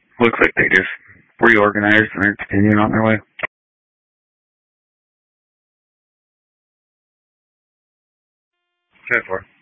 Looks like they just reorganized and are continuing on their way. 10-4.